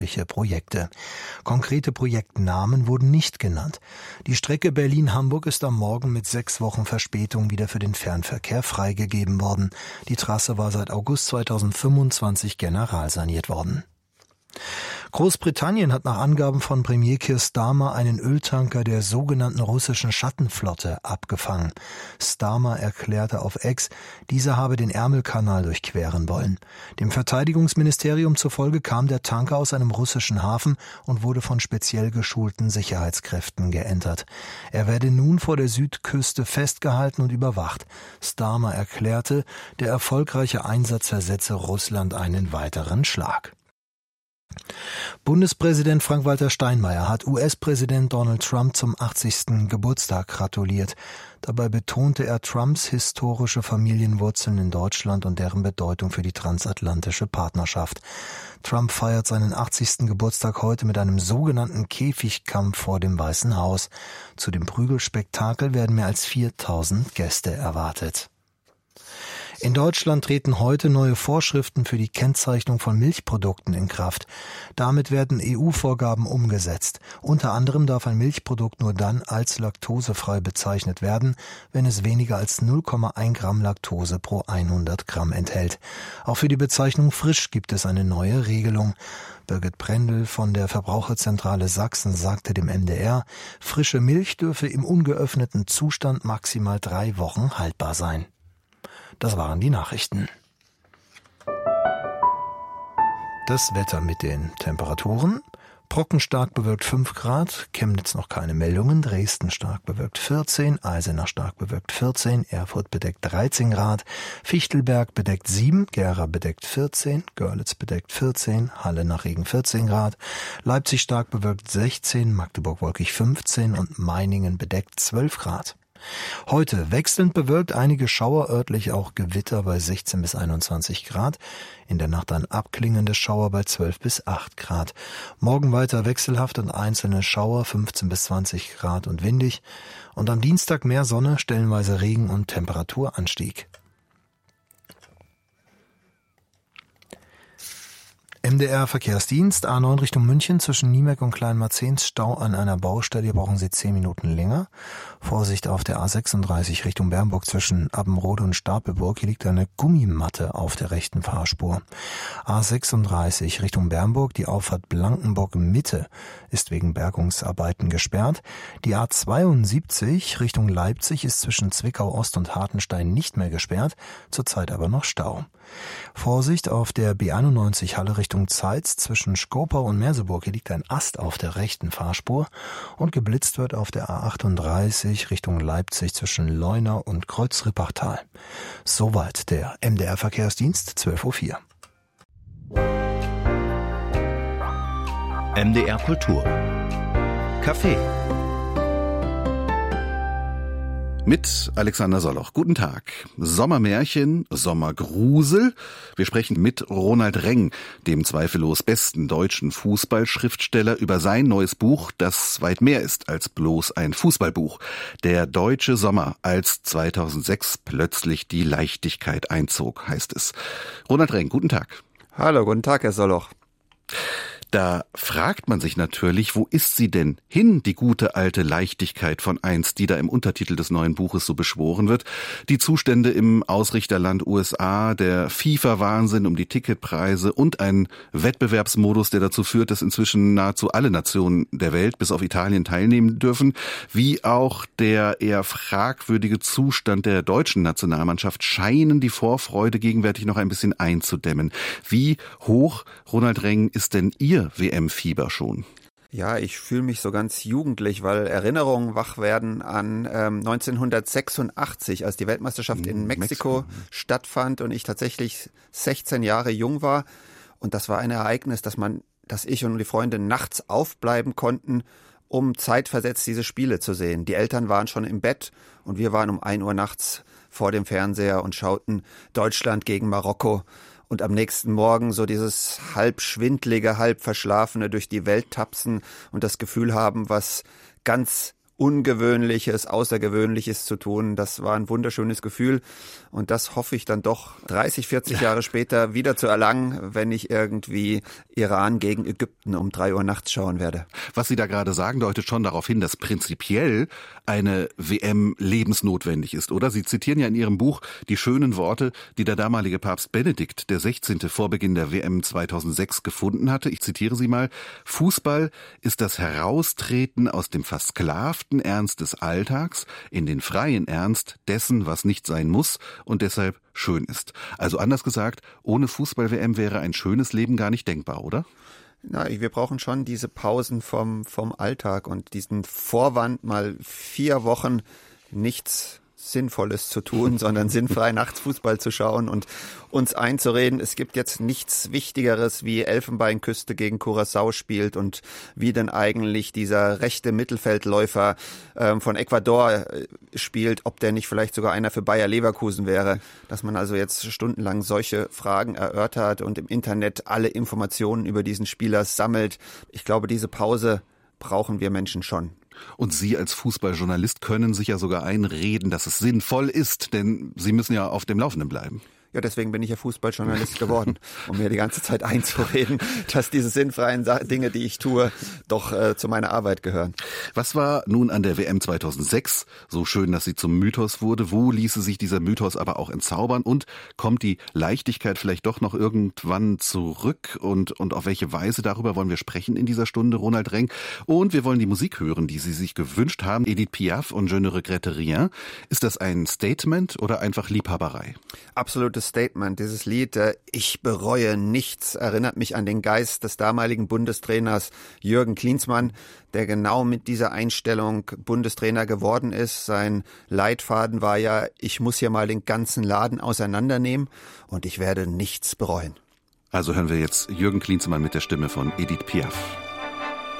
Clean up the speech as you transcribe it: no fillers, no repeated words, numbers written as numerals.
Projekte. Konkrete Projektnamen wurden nicht genannt. Die Strecke Berlin-Hamburg ist am Morgen mit 6 Wochen Verspätung wieder für den Fernverkehr freigegeben worden. Die Trasse war seit August 2025 generalsaniert worden. Großbritannien hat nach Angaben von Premier Keir Starmer einen Öltanker der sogenannten russischen Schattenflotte abgefangen. Starmer erklärte auf X, dieser habe den Ärmelkanal durchqueren wollen. Dem Verteidigungsministerium zufolge kam der Tanker aus einem russischen Hafen und wurde von speziell geschulten Sicherheitskräften geentert. Er werde nun vor der Südküste festgehalten und überwacht. Starmer erklärte, der erfolgreiche Einsatz versetze Russland einen weiteren Schlag. Bundespräsident Frank-Walter Steinmeier hat US-Präsident Donald Trump zum 80. Geburtstag gratuliert. Dabei betonte er Trumps historische Familienwurzeln in Deutschland und deren Bedeutung für die transatlantische Partnerschaft. Trump feiert seinen 80. Geburtstag heute mit einem sogenannten Käfigkampf vor dem Weißen Haus. Zu dem Prügelspektakel werden mehr als 4.000 Gäste erwartet. In Deutschland treten heute neue Vorschriften für die Kennzeichnung von Milchprodukten in Kraft. Damit werden EU-Vorgaben umgesetzt. Unter anderem darf ein Milchprodukt nur dann als laktosefrei bezeichnet werden, wenn es weniger als 0,1 Gramm Laktose pro 100 Gramm enthält. Auch für die Bezeichnung frisch gibt es eine neue Regelung. Birgit Brendel von der Verbraucherzentrale Sachsen sagte dem MDR, frische Milch dürfe im ungeöffneten Zustand maximal 3 Wochen haltbar sein. Das waren die Nachrichten. Das Wetter mit den Temperaturen. Brocken stark bewölkt 5 Grad, Chemnitz noch keine Meldungen, Dresden stark bewölkt 14, Eisenach stark bewölkt 14, Erfurt bedeckt 13 Grad, Fichtelberg bedeckt 7, Gera bedeckt 14, Görlitz bedeckt 14, Halle nach Regen 14 Grad, Leipzig stark bewölkt 16, Magdeburg wolkig 15 und Meiningen bedeckt 12 Grad. Heute wechselnd bewölkt, einige Schauer, örtlich auch Gewitter bei 16 bis 21 Grad. In der Nacht dann abklingende Schauer bei 12 bis 8 Grad. Morgen weiter wechselhaft und einzelne Schauer 15 bis 20 Grad und windig. Und am Dienstag mehr Sonne, stellenweise Regen und Temperaturanstieg. MDR Verkehrsdienst, A9 Richtung München, zwischen Niemek und Kleinmarzens, Stau an einer Baustelle, hier brauchen Sie 10 Minuten länger. Vorsicht auf der A36 Richtung Bernburg zwischen Abbenrode und Stapelburg, hier liegt eine Gummimatte auf der rechten Fahrspur. A36 Richtung Bernburg, die Auffahrt Blankenburg Mitte ist wegen Bergungsarbeiten gesperrt. Die A72 Richtung Leipzig ist zwischen Zwickau Ost und Hartenstein nicht mehr gesperrt, zurzeit aber noch Stau. Vorsicht auf der B91 Halle Richtung Zeitz zwischen Skopau und Merseburg. Hier liegt ein Ast auf der rechten Fahrspur und geblitzt wird auf der A38 Richtung Leipzig zwischen Leuna und Kreuzrippachtal. Soweit der MDR Verkehrsdienst, 12:04 Uhr. MDR Kultur. Café. Mit Alexander Soloch. Guten Tag. Sommermärchen, Sommergrusel. Wir sprechen mit Ronald Reng, dem zweifellos besten deutschen Fußballschriftsteller, über sein neues Buch, das weit mehr ist als bloß ein Fußballbuch. Der deutsche Sommer, als 2006 plötzlich die Leichtigkeit einzog, heißt es. Ronald Reng, guten Tag. Hallo, guten Tag, Herr Soloch. Da fragt man sich natürlich, wo ist sie denn hin, die gute alte Leichtigkeit von einst, die da im Untertitel des neuen Buches so beschworen wird. Die Zustände im Ausrichterland USA, der FIFA-Wahnsinn um die Ticketpreise und ein Wettbewerbsmodus, der dazu führt, dass inzwischen nahezu alle Nationen der Welt bis auf Italien teilnehmen dürfen, wie auch der eher fragwürdige Zustand der deutschen Nationalmannschaft scheinen die Vorfreude gegenwärtig noch ein bisschen einzudämmen. Wie hoch, Ronald Reng, ist denn Ihr WM-Fieber schon? Ja, ich fühle mich so ganz jugendlich, weil Erinnerungen wach werden an 1986, als die Weltmeisterschaft in Mexiko stattfand und ich tatsächlich 16 Jahre jung war. Und das war ein Ereignis, dass ich und die Freunde nachts aufbleiben konnten, um zeitversetzt diese Spiele zu sehen. Die Eltern waren schon im Bett und wir waren um 1 Uhr nachts vor dem Fernseher und schauten Deutschland gegen Marokko. Und am nächsten Morgen so dieses halb schwindlige, halb verschlafene durch die Welt tapsen und das Gefühl haben, was ganz Ungewöhnliches, Außergewöhnliches zu tun. Das war ein wunderschönes Gefühl und das hoffe ich dann doch 30, 40 Jahre später wieder zu erlangen, wenn ich irgendwie Iran gegen Ägypten um 3 Uhr nachts schauen werde. Was Sie da gerade sagen, deutet schon darauf hin, dass prinzipiell eine WM lebensnotwendig ist, oder? Sie zitieren ja in Ihrem Buch die schönen Worte, die der damalige Papst Benedikt XVI. Vor Beginn der WM 2006 gefunden hatte. Ich zitiere Sie mal: Fußball ist das Heraustreten aus dem versklavten Ernst des Alltags in den freien Ernst dessen, was nicht sein muss und deshalb schön ist. Also anders gesagt, ohne Fußball-WM wäre ein schönes Leben gar nicht denkbar, oder? Na, wir brauchen schon diese Pausen vom Alltag und diesen Vorwand, mal 4 Wochen nichts Sinnvolles zu tun, sondern sinnfrei nachts Fußball zu schauen und uns einzureden, es gibt jetzt nichts Wichtigeres, wie Elfenbeinküste gegen Curaçao spielt und wie denn eigentlich dieser rechte Mittelfeldläufer von Ecuador spielt, ob der nicht vielleicht sogar einer für Bayer Leverkusen wäre, dass man also jetzt stundenlang solche Fragen erörtert und im Internet alle Informationen über diesen Spieler sammelt. Ich glaube, diese Pause brauchen wir Menschen schon. Und Sie als Fußballjournalist können sich ja sogar einreden, dass es sinnvoll ist, denn Sie müssen ja auf dem Laufenden bleiben. Ja, deswegen bin ich ja Fußballjournalist geworden, um mir die ganze Zeit einzureden, dass diese sinnfreien Dinge, die ich tue, doch zu meiner Arbeit gehören. Was war nun an der WM 2006 so schön, dass sie zum Mythos wurde? Wo ließe sich dieser Mythos aber auch entzaubern? Und kommt die Leichtigkeit vielleicht doch noch irgendwann zurück? Und auf welche Weise? Darüber wollen wir sprechen in dieser Stunde, Ronald Renk. Und wir wollen die Musik hören, die Sie sich gewünscht haben. Edith Piaf und Je ne regrette rien. Ist das ein Statement oder einfach Liebhaberei? Absolutes Statement. Dieses Lied, Ich bereue nichts, erinnert mich an den Geist des damaligen Bundestrainers Jürgen Klinsmann, der genau mit dieser Einstellung Bundestrainer geworden ist. Sein Leitfaden war ja, ich muss hier mal den ganzen Laden auseinandernehmen und ich werde nichts bereuen. Also hören wir jetzt Jürgen Klinsmann mit der Stimme von Edith Piaf.